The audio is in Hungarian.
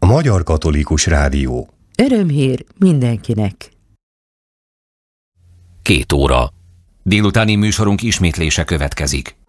Magyar Katolikus Rádió. Örömhír mindenkinek. 2 óra. Délutáni műsorunk ismétlése következik.